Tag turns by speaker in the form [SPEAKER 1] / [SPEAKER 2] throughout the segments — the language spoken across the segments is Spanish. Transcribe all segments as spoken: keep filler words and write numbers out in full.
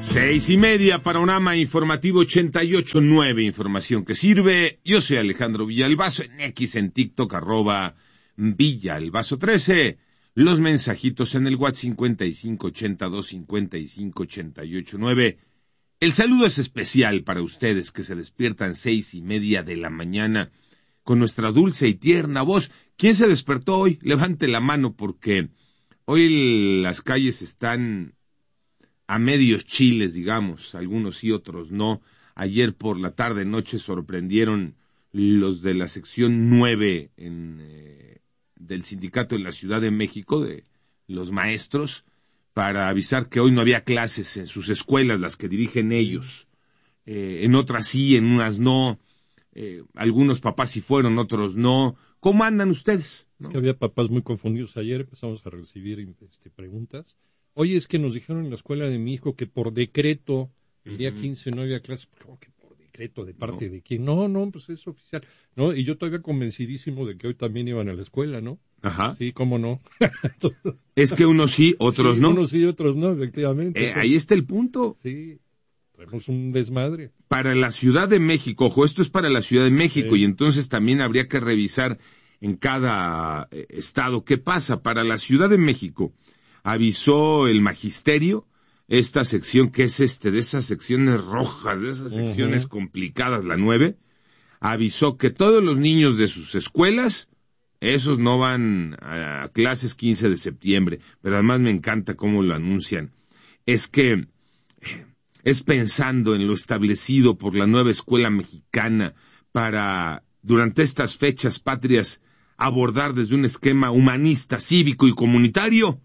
[SPEAKER 1] Seis y media, Panorama Informativo ochenta y ocho punto nueve, información que sirve. Yo soy Alejandro Villalbazo, en X, en TikTok, arroba Villalbazo trece. Los mensajitos en el WhatsApp cincuenta y cinco ochenta y dos cincuenta y cinco ochenta y ocho nueve. El saludo es especial para ustedes que se despiertan seis y media de la mañana con nuestra dulce y tierna voz. ¿Quién se despertó hoy? Levante la mano, porque hoy las calles están a medios chiles, digamos, algunos sí, otros no. Ayer por la tarde noche sorprendieron los de la sección nueve en, eh, del sindicato en la Ciudad de México, de los maestros, para avisar que hoy no había clases en sus escuelas, las que dirigen ellos. Eh, en otras sí, en unas no. Eh, algunos papás sí fueron, otros no. ¿Cómo andan ustedes? ¿No?
[SPEAKER 2] Es que había papás muy confundidos ayer, empezamos a recibir este, preguntas. Oye, es que nos dijeron en la escuela de mi hijo que por decreto, el día quince no había clases. ¿Cómo que por decreto? ¿De parte no. de quién? No, no, pues es oficial. No, y yo todavía convencidísimo de que hoy también iban a la escuela, ¿no?
[SPEAKER 1] Ajá.
[SPEAKER 2] Sí, cómo no.
[SPEAKER 1] Es que unos sí, otros
[SPEAKER 2] sí,
[SPEAKER 1] no.
[SPEAKER 2] Unos sí, otros no, efectivamente.
[SPEAKER 1] Eh, Entonces, ahí está el punto.
[SPEAKER 2] Sí, tenemos un desmadre.
[SPEAKER 1] Para la Ciudad de México, ojo, esto es para la Ciudad de México, sí. Y entonces también habría que revisar en cada eh, estado qué pasa. Para la Ciudad de México, avisó el magisterio, esta sección que es este, de esas secciones rojas, de esas secciones uh-huh. complicadas, la nueve, avisó que todos los niños de sus escuelas, esos no van a clases quince de septiembre, pero además me encanta cómo lo anuncian. Es que es pensando en lo establecido por la nueva escuela mexicana para, durante estas fechas patrias, abordar desde un esquema humanista, cívico y comunitario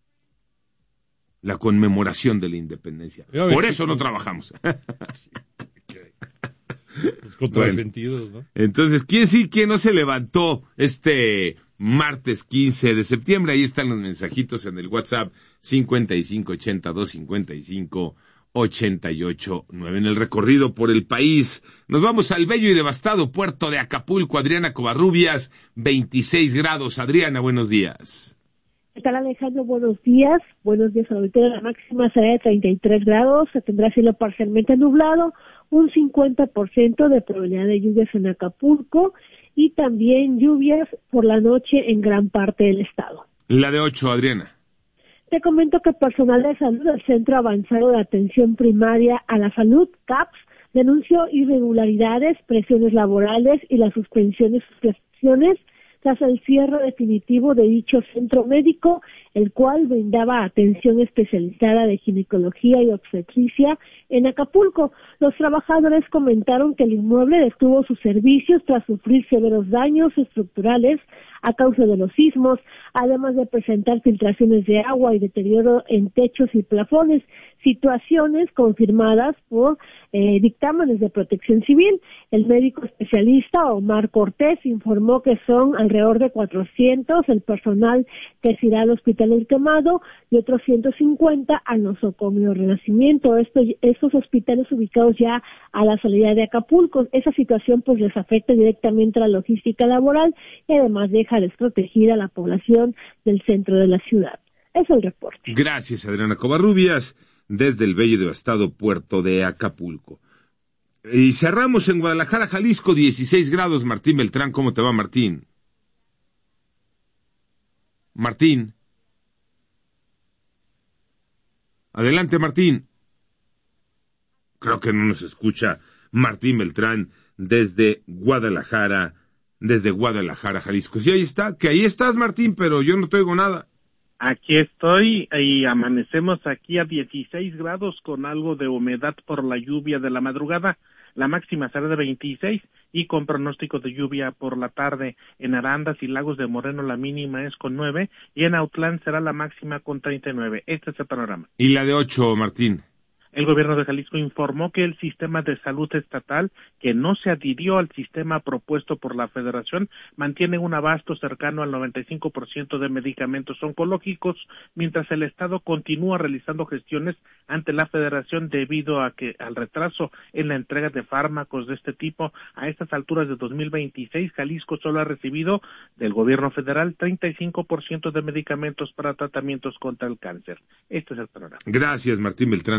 [SPEAKER 1] la conmemoración de la independencia. Por eso no trabajamos.
[SPEAKER 2] Es contrasentidos, bueno, ¿no?
[SPEAKER 1] Entonces, ¿quién sí, quién no se levantó este martes quince de septiembre? Ahí están los mensajitos en el WhatsApp cincuenta y cinco ochenta y dos cincuenta y cinco ochenta y ocho nueve. En el recorrido por el país, nos vamos al bello y devastado puerto de Acapulco. Adriana Covarrubias, veintiséis grados. Adriana, buenos días.
[SPEAKER 3] ¿Qué tal, Alejandro? Buenos días. Buenos días, auditorio. La máxima será de treinta y tres grados. Se tendrá cielo parcialmente nublado, un cincuenta por ciento de probabilidad de lluvias en Acapulco y también lluvias por la noche en gran parte del estado.
[SPEAKER 1] La de ocho, Adriana.
[SPEAKER 3] Te comento que personal de salud del Centro Avanzado de Atención Primaria a la Salud, C A P S, denunció irregularidades, presiones laborales y la suspensión de sus prestaciones tras el cierre definitivo de dicho centro médico, el cual brindaba atención especializada de ginecología y obstetricia en Acapulco. Los trabajadores comentaron que el inmueble detuvo sus servicios tras sufrir severos daños estructurales a causa de los sismos, además de presentar filtraciones de agua y deterioro en techos y plafones, situaciones confirmadas por eh, dictámenes de Protección Civil. El médico especialista Omar Cortés informó que son alrededor de cuatrocientos el personal que se irá al Hospital El Quemado y otros ciento cincuenta al nosocomio Renacimiento. Esto, estos hospitales ubicados ya a la salida de Acapulco. Esa situación pues les afecta directamente a la logística laboral y además deja desprotegida a la población del centro de la ciudad. Es el reporte.
[SPEAKER 1] Gracias, Adriana Covarrubias, desde el bello y devastado puerto de Acapulco. Y cerramos en Guadalajara, Jalisco, dieciséis grados. Martín Beltrán, ¿cómo te va, Martín? Martín. Adelante, Martín. Creo que no nos escucha Martín Beltrán desde Guadalajara, desde Guadalajara, Jalisco. Sí, ahí está, que ahí estás, Martín, pero yo no te oigo nada.
[SPEAKER 4] Aquí estoy y amanecemos aquí a dieciséis grados con algo de humedad por la lluvia de la madrugada. La máxima será de veintiséis y con pronóstico de lluvia por la tarde. En Arandas y Lagos de Moreno la mínima es con nueve y en Autlán será la máxima con treinta y nueve. Este es el panorama.
[SPEAKER 1] ¿Y la de ocho, Martín?
[SPEAKER 4] El gobierno de Jalisco informó que el sistema de salud estatal, que no se adhirió al sistema propuesto por la Federación, mantiene un abasto cercano al noventa y cinco por ciento de medicamentos oncológicos, mientras el Estado continúa realizando gestiones ante la Federación debido a que al retraso en la entrega de fármacos de este tipo. A estas alturas de dos mil veintiséis, Jalisco solo ha recibido del gobierno federal treinta y cinco por ciento de medicamentos para tratamientos contra el cáncer. Este es el panorama.
[SPEAKER 1] Gracias, Martín Beltrán, desde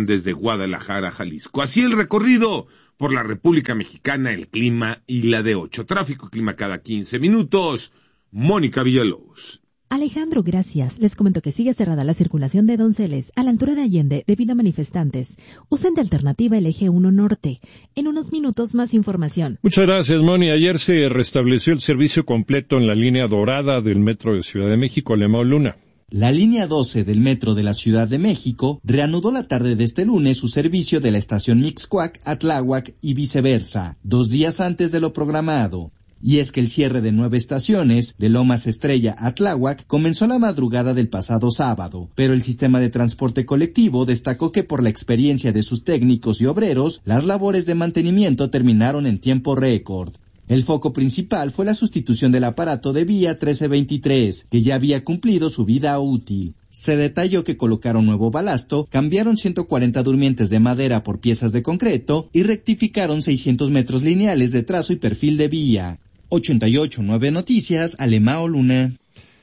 [SPEAKER 1] Guadalajara, Jalisco. Así el recorrido por la República Mexicana, el clima y la de ocho. Tráfico y clima cada quince minutos. Mónica Villalobos.
[SPEAKER 5] Alejandro, gracias. Les comento que sigue cerrada la circulación de Donceles a la altura de Allende debido a manifestantes. Usen de alternativa el eje uno norte. En unos minutos más información.
[SPEAKER 2] Muchas gracias, Moni. Ayer se restableció el servicio completo en la línea dorada del Metro de Ciudad de México, Alemão Luna.
[SPEAKER 6] La línea doce del Metro de la Ciudad de México reanudó la tarde de este lunes su servicio de la estación Mixcoac a Tláhuac y viceversa, dos días antes de lo programado. Y es que el cierre de nueve estaciones, de Lomas Estrella a Tláhuac, comenzó la madrugada del pasado sábado, pero el sistema de transporte colectivo destacó que por la experiencia de sus técnicos y obreros, las labores de mantenimiento terminaron en tiempo récord. El foco principal fue la sustitución del aparato de vía trece veintitrés, que ya había cumplido su vida útil. Se detalló que colocaron nuevo balasto, cambiaron ciento cuarenta durmientes de madera por piezas de concreto y rectificaron seiscientos metros lineales de trazo y perfil de vía. ochenta y ocho punto nueve Noticias, Alemão Luna.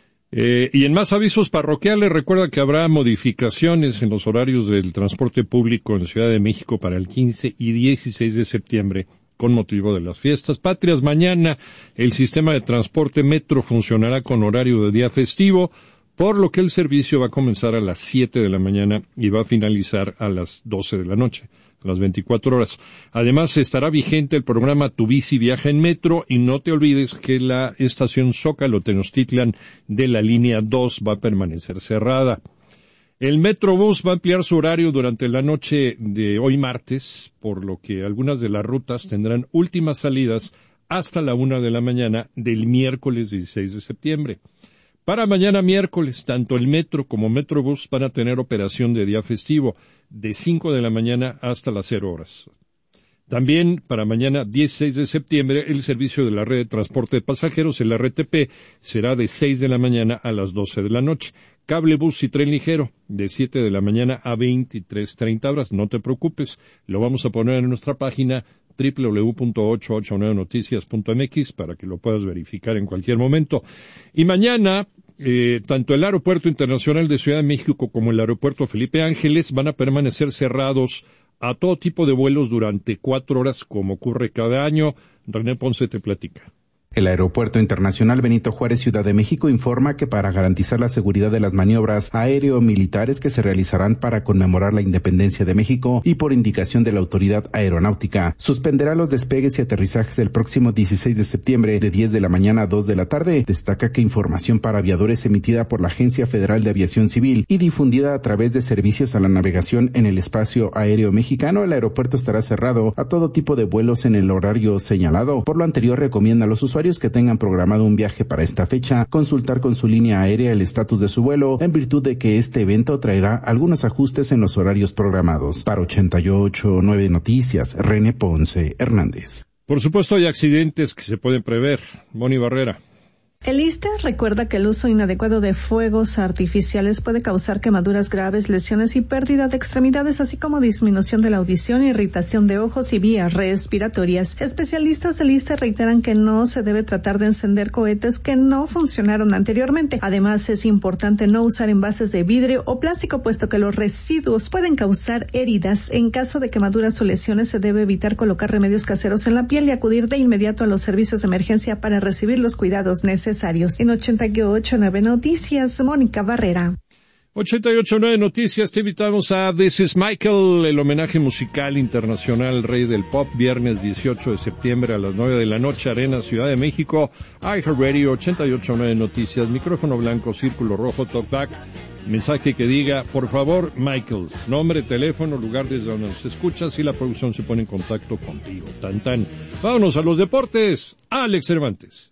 [SPEAKER 2] Eh, y en más avisos parroquiales, recuerda que habrá modificaciones en los horarios del transporte público en Ciudad de México para el quince y dieciséis de septiembre, con motivo de las fiestas patrias. Mañana el sistema de transporte metro funcionará con horario de día festivo, por lo que el servicio va a comenzar a las siete de la mañana y va a finalizar a las doce de la noche, a las veinticuatro horas. Además, estará vigente el programa Tu Bici Viaja en Metro, y no te olvides que la estación Zócalo Tenochtitlan de la línea dos va a permanecer cerrada. El Metrobús va a ampliar su horario durante la noche de hoy martes, por lo que algunas de las rutas tendrán últimas salidas hasta la una de la mañana del miércoles dieciséis de septiembre. Para mañana miércoles, tanto el Metro como Metrobús van a tener operación de día festivo, de cinco de la mañana hasta las cero horas. También para mañana dieciséis de septiembre, el servicio de la red de transporte de pasajeros, el R T P, será de seis de la mañana a las doce de la noche. Cable bus y tren ligero, de siete de la mañana a veintitrés treinta horas. No te preocupes, lo vamos a poner en nuestra página doble u doble u doble u punto ochocientos ochenta y nueve noticias punto m x para que lo puedas verificar en cualquier momento. Y mañana, eh, tanto el Aeropuerto Internacional de Ciudad de México como el Aeropuerto Felipe Ángeles van a permanecer cerrados a todo tipo de vuelos durante cuatro horas, como ocurre cada año. René Ponce te platica.
[SPEAKER 7] El Aeropuerto Internacional Benito Juárez Ciudad de México informa que para garantizar la seguridad de las maniobras aéreo-militares que se realizarán para conmemorar la independencia de México y por indicación de la Autoridad Aeronáutica, suspenderá los despegues y aterrizajes el próximo dieciséis de septiembre de diez de la mañana a dos de la tarde. Destaca que información para aviadores emitida por la Agencia Federal de Aviación Civil y difundida a través de servicios a la navegación en el espacio aéreo mexicano, el aeropuerto estará cerrado a todo tipo de vuelos en el horario señalado. Por lo anterior, recomienda a los usuarios que tengan programado un viaje para esta fecha consultar con su línea aérea el estatus de su vuelo, en virtud de que este evento traerá algunos ajustes en los horarios programados. Para ochenta y ocho punto nueve Noticias, René Ponce Hernández.
[SPEAKER 2] Por supuesto, hay accidentes que se pueden prever. Moni Barrera.
[SPEAKER 8] El I S S S T E recuerda que el uso inadecuado de fuegos artificiales puede causar quemaduras graves, lesiones y pérdida de extremidades, así como disminución de la audición, irritación de ojos y vías respiratorias. Especialistas del I S S S T E reiteran que no se debe tratar de encender cohetes que no funcionaron anteriormente. Además, es importante no usar envases de vidrio o plástico, puesto que los residuos pueden causar heridas. En caso de quemaduras o lesiones, se debe evitar colocar remedios caseros en la piel y acudir de inmediato a los servicios de emergencia para recibir los cuidados necesarios. En ochenta y ocho punto nueve Noticias, Mónica Barrera.
[SPEAKER 2] ochenta y ocho punto nueve Noticias, te invitamos a This is Michael, el homenaje musical internacional al rey del pop, viernes dieciocho de septiembre a las nueve de la noche, Arena, Ciudad de México, iHeartRadio, ochenta y ocho punto nueve Noticias, micrófono blanco, círculo rojo, talkback, mensaje que diga, por favor, Michael, nombre, teléfono, lugar desde donde nos escuchas y la producción se pone en contacto contigo. Tan tan. Vámonos a los deportes. Alex Cervantes.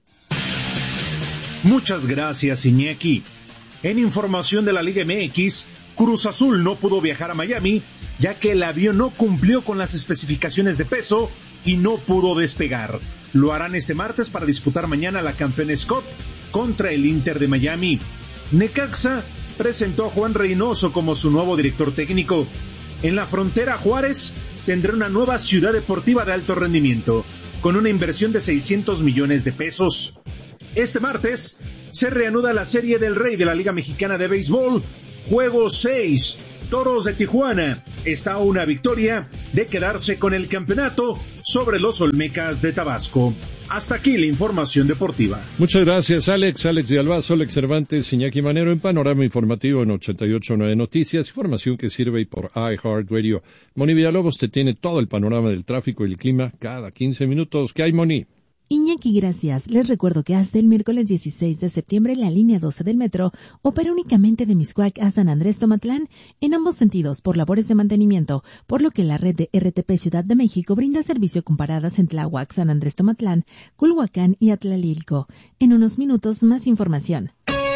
[SPEAKER 9] Muchas gracias, Iñaki. En información de la Liga M X, Cruz Azul no pudo viajar a Miami, ya que el avión no cumplió con las especificaciones de peso y no pudo despegar. Lo harán este martes para disputar mañana la Campeones Cup contra el Inter de Miami. Necaxa presentó a Juan Reynoso como su nuevo director técnico. En la frontera, Juárez tendrá una nueva ciudad deportiva de alto rendimiento, con una inversión de seiscientos millones de pesos. Este martes se reanuda la Serie del Rey de la Liga Mexicana de Béisbol. Juego seis. Toros de Tijuana está a una victoria de quedarse con el campeonato sobre los Olmecas de Tabasco. Hasta aquí la información deportiva.
[SPEAKER 2] Muchas gracias, Alex. Alex Villalbazo, Alex Cervantes, Iñaki Manero en Panorama Informativo en ochenta y ocho punto nueve Noticias. Información que sirve por iHeartRadio. Moni Villalobos te tiene todo el panorama del tráfico y el clima cada quince minutos. ¿Qué hay, Moni?
[SPEAKER 5] Iñaki, gracias. Les recuerdo que hasta el miércoles dieciséis de septiembre la línea doce del metro opera únicamente de Mixcoac a San Andrés Tomatlán en ambos sentidos por labores de mantenimiento, por lo que la red de R T P Ciudad de México brinda servicio con paradas en Tláhuac, San Andrés Tomatlán, Culhuacán y Atlalilco. En unos minutos más información.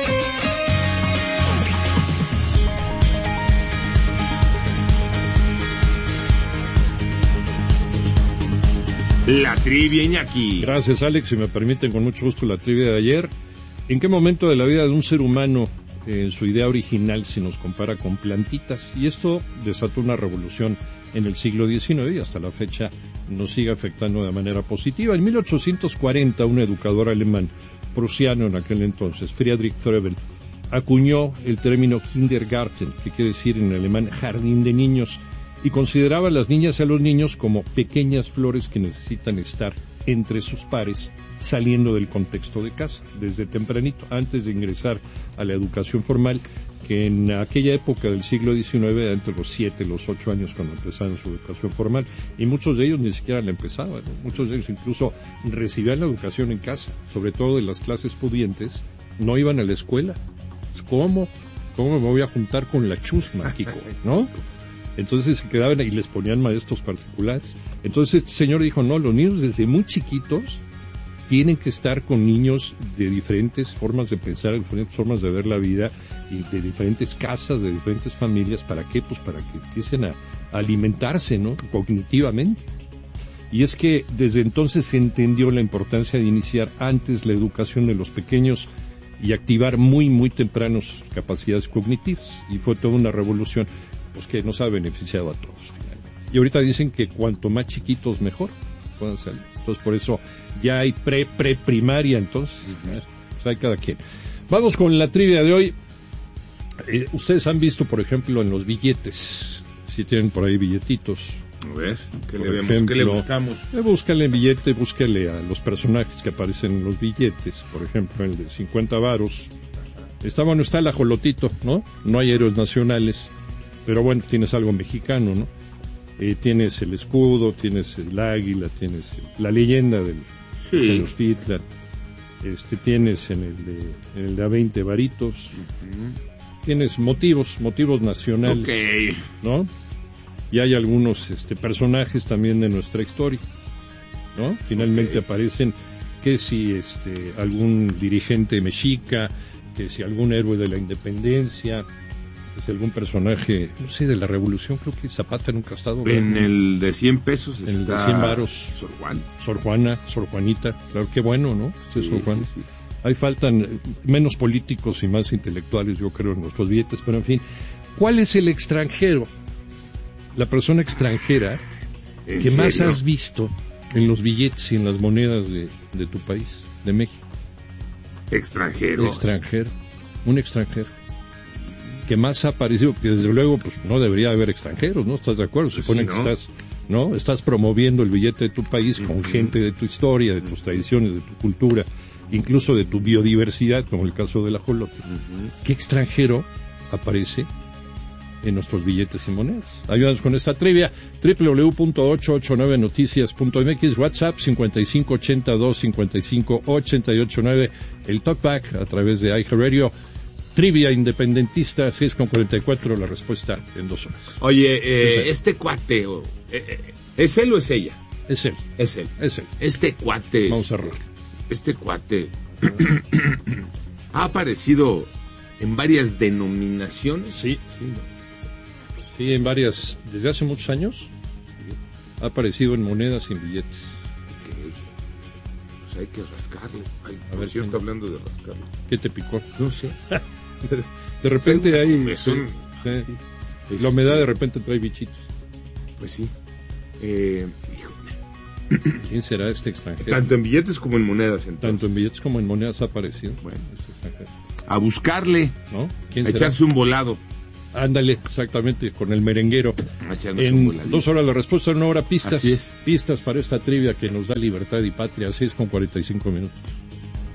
[SPEAKER 1] La trivia, Iñaki.
[SPEAKER 2] Gracias, Alex. Si me permiten, con mucho gusto la trivia de ayer. ¿En qué momento de la vida de un ser humano, eh, en su idea original, se nos compara con plantitas? Y esto desató una revolución en el siglo diecinueve y hasta la fecha nos sigue afectando de manera positiva. En mil ochocientos cuarenta, un educador alemán, prusiano en aquel entonces, Friedrich Froebel, acuñó el término Kindergarten, que quiere decir en alemán jardín de niños, y consideraba a las niñas y a los niños como pequeñas flores que necesitan estar entre sus pares, saliendo del contexto de casa, desde tempranito, antes de ingresar a la educación formal, que en aquella época del siglo diecinueve era entre los siete y los ocho años cuando empezaron su educación formal, y muchos de ellos ni siquiera la empezaban, ¿no? Muchos de ellos incluso recibían la educación en casa, sobre todo de las clases pudientes, no iban a la escuela. ¿Cómo? ¿Cómo me voy a juntar con la chusma, Kiko? ¿No? Entonces se quedaban y les ponían maestros particulares. Entonces este señor dijo, no, los niños desde muy chiquitos tienen que estar con niños de diferentes formas de pensar, de diferentes formas de ver la vida y de diferentes casas, de diferentes familias. ¿Para qué? Pues para que empiecen a alimentarse, ¿no? Cognitivamente. Y es que desde entonces se entendió la importancia de iniciar antes la educación de los pequeños y activar muy, muy tempranos capacidades cognitivas. Y fue toda una revolución, pues que nos ha beneficiado a todos finalmente. Y ahorita dicen que cuanto más chiquitos mejor puedan salir. Entonces por eso ya hay pre, pre primaria, entonces, ¿no? Pues hay cada quien. Vamos con la trivia de hoy. Eh, ustedes han visto, por ejemplo, en los billetes, si tienen por ahí billetitos.
[SPEAKER 1] A ver, ¿qué le, vemos,
[SPEAKER 2] ejemplo,
[SPEAKER 1] ¿qué le buscamos?
[SPEAKER 2] Eh, búscale en billete, búscale a los personajes que aparecen en los billetes. Por ejemplo, el de cincuenta varos. Está, bueno, está el ajolotito, ¿no? No hay héroes nacionales. Pero bueno, tienes algo mexicano, ¿no? Eh, tienes el escudo, tienes el águila, tienes la leyenda del
[SPEAKER 1] sí.
[SPEAKER 2] Tenochtitlan, este, tienes en el de, en el de a veinte varitos, uh-huh. Tienes motivos, motivos nacionales,
[SPEAKER 1] okay.
[SPEAKER 2] ¿no? Y hay algunos este, personajes también de nuestra historia, ¿no? Finalmente okay. aparecen que si este, algún dirigente mexica, que si algún héroe de la independencia, es algún personaje, no sé, de la revolución. Creo que Zapata nunca ha estado.
[SPEAKER 1] En el de cien pesos
[SPEAKER 2] en
[SPEAKER 1] está
[SPEAKER 2] el de cien varos.
[SPEAKER 1] Sor Juan.
[SPEAKER 2] Sor Juana, Sor Juanita. Claro, qué bueno, ¿no? Sí, Sor Juan.
[SPEAKER 1] Sí, sí.
[SPEAKER 2] Ahí faltan menos políticos y más intelectuales, yo creo, en nuestros billetes. Pero en fin, ¿cuál es el extranjero? La persona extranjera que
[SPEAKER 1] serio?
[SPEAKER 2] más has visto en los billetes y en las monedas de, de tu país, de México.
[SPEAKER 1] Extranjero.
[SPEAKER 2] Extranjero. Un extranjero. Que más ha aparecido, que desde luego pues no debería haber extranjeros, ¿no? ¿Estás de acuerdo? Se supone
[SPEAKER 1] pues sí, ¿no?
[SPEAKER 2] que estás, ¿no? Estás promoviendo el billete de tu país con uh-huh. gente de tu historia, de tus tradiciones, de tu cultura, incluso de tu biodiversidad, como el caso del ajolote. Uh-huh. ¿Qué extranjero aparece en nuestros billetes y monedas? Ayúdanos con esta trivia. doble u doble u doble u punto ochocientos ochenta y nueve noticias punto m x, WhatsApp cincuenta y cinco ochenta y dos cincuenta y cinco ochenta y ocho nueve, el talkback a través de iHeartRadio. Trivia independentista, seis con cuarenta y cuatro, la respuesta en dos horas.
[SPEAKER 1] Oye, eh, este cuate, oh, eh, eh, ¿es él o es ella?
[SPEAKER 2] Es él.
[SPEAKER 1] Es él.
[SPEAKER 2] Es él.
[SPEAKER 1] Este cuate.
[SPEAKER 2] Vamos a arreglar.
[SPEAKER 1] Este cuate ha aparecido en varias denominaciones.
[SPEAKER 2] Sí, sí. Sí, en varias, desde hace muchos años, ha aparecido en monedas y en billetes.
[SPEAKER 1] Hay que rascarle. Ay,
[SPEAKER 2] a
[SPEAKER 1] por
[SPEAKER 2] ver,
[SPEAKER 1] cierto,
[SPEAKER 2] ¿qué?
[SPEAKER 1] hablando de rascarle.
[SPEAKER 2] ¿Qué te picó?
[SPEAKER 1] No sé.
[SPEAKER 2] De repente hay...
[SPEAKER 1] Es un,
[SPEAKER 2] sí,
[SPEAKER 1] sí.
[SPEAKER 2] La humedad de repente trae bichitos.
[SPEAKER 1] Pues sí. Eh, híjole.
[SPEAKER 2] ¿Quién será este extranjero?
[SPEAKER 1] Tanto en billetes como en monedas. Entonces.
[SPEAKER 2] Tanto en billetes como en monedas ha aparecido.
[SPEAKER 1] Bueno,
[SPEAKER 2] este extranjero.
[SPEAKER 1] A buscarle.
[SPEAKER 2] ¿No? ¿Quién
[SPEAKER 1] a
[SPEAKER 2] será?
[SPEAKER 1] echarse un volado.
[SPEAKER 2] Ándale, exactamente, con el merenguero.
[SPEAKER 1] Echarnos un
[SPEAKER 2] En
[SPEAKER 1] voladito.
[SPEAKER 2] dos horas la respuesta, en una hora pistas.
[SPEAKER 1] Así es.
[SPEAKER 2] Pistas para esta trivia que nos da libertad y patria, seis con cuarenta y cinco minutos.